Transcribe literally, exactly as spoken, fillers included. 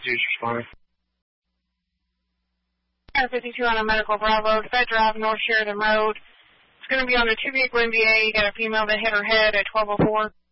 two's responding. fifty-two on a Medical Bravo, Fed Drive, North Sheridan Road. It's going to be on a two-vehicle N B A. You got a female that hit her head at twelve oh four.